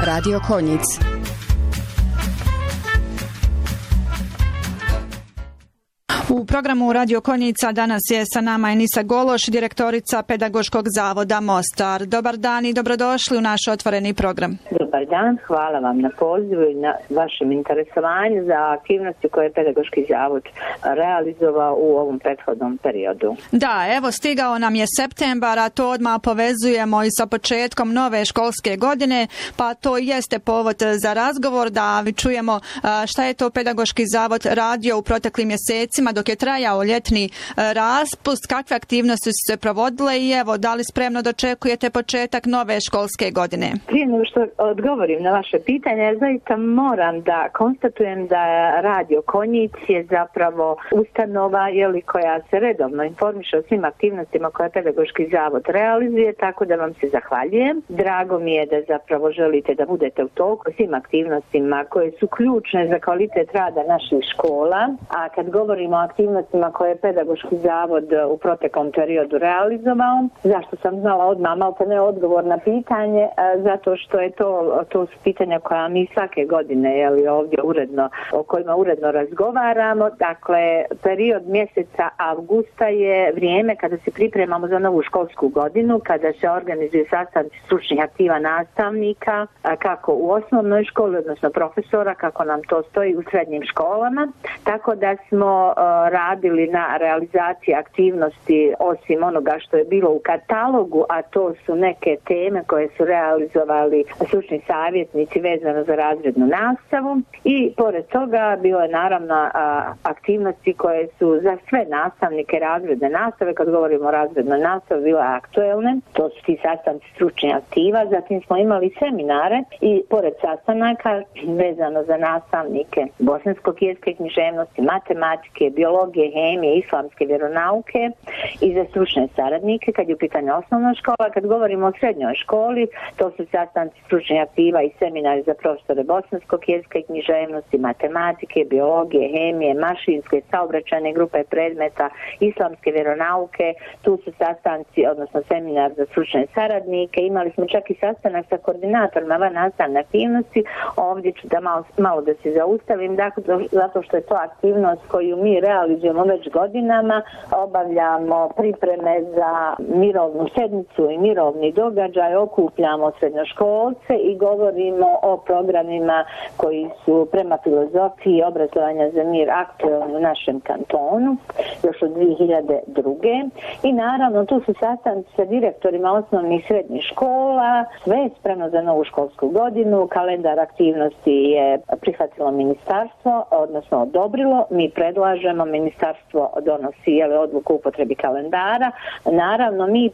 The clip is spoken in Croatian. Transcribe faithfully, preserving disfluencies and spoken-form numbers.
Radio Konjic. U programu Radio Konjica danas je sa nama Enisa Gološ, direktorica Pedagoškog zavoda Mostar. Dobar dan i dobrodošli u naš otvoreni program. Dobar dan, hvala vam na pozivu i na vašem interesovanju za aktivnosti koje je Pedagoški zavod realizovao u ovom prethodnom periodu. Da, evo stigao nam je septembar, a to odmah povezujemo i sa početkom nove školske godine, pa to jeste povod za razgovor da čujemo šta je to Pedagoški zavod radio u proteklim mjesecima dok je trajao ljetni raspust, kakve aktivnosti su se provodile i evo, da li spremno dočekujete početak nove školske godine? Prije nego što odgovorim na vaše pitanje, zaista moram da konstatujem da Radio Konjic je zapravo ustanova jeli, koja se redovno informiše o svim aktivnostima koje Pedagoški zavod realizuje, tako da vam se zahvaljujem. Drago mi je da zapravo želite da budete u toku svim aktivnostima koje su ključne za kvalitet rada naših škola, a kad govorimo o aktivnostima koje je Pedagoški zavod u proteklom periodu realizovao, zašto sam znala odmah malo ne odgovor na pitanje, zato što je to, to su pitanja koja mi svake godine jeli, ovdje uredno, o kojima uredno razgovaramo. Dakle, period mjeseca avgusta je vrijeme kada se pripremamo za novu školsku godinu, kada se organizuju sastanci stručnih aktiva nastavnika, kako u osnovnoj školi, odnosno profesora, kako nam to stoji u srednjim školama, tako da smo radili na realizaciji aktivnosti osim onoga što je bilo u katalogu, a to su neke teme koje su realizovali stručni savjetnici vezano za razrednu nastavu i pored toga bilo je naravno aktivnosti koje su za sve nastavnike razredne nastave, kad govorimo o razrednoj nastavi, bile aktuelne, to su ti sastanci stručnih aktiva, zatim smo imali seminare i pored sastanaka vezano za nastavnike bosanskog jezika i književnosti, matematike, biologije, hemije, islamske vjeronauke i za stručne saradnike kad je u pitanju osnovna škola. Kad govorimo o srednjoj školi, to su sastanci stručnih aktiva i seminari za profesore bosanskog jezika i književnosti, matematike, biologije, hemije, mašinske, saobraćajne grupe predmeta, islamske vjeronauke, tu su sastanci, odnosno seminar za stručne saradnike. Imali smo čak i sastanak sa koordinatorima van nastavne aktivnosti. Ovdje ću da malo, malo da se zaustavim, dakle, zato što je to aktivnost koju mi realizujemo već godinama, obavljamo pripreme za mirovnu sedmicu i mirovni događaj, okupljamo srednjoškolce i govorimo o programima koji su prema filozofiji obrazovanja za mir aktualni u našem kantonu još od dvije hiljade druge. I naravno tu su sastanci sa direktorima osnovnih i srednjih škola, sve je spremno za novu školsku godinu, kalendar aktivnosti je prihvatilo ministarstvo, odnosno odobrilo, mi predlažemo, ministarstvo donosi jeli, odluku o upotrebi kalendara. Naravno, mi